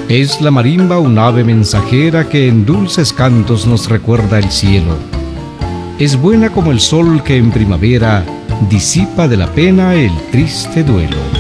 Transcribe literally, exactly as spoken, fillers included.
Es la marimba un ave mensajera que en dulces cantos nos recuerda el cielo. Es buena como el sol que en primavera disipa de la pena el triste duelo.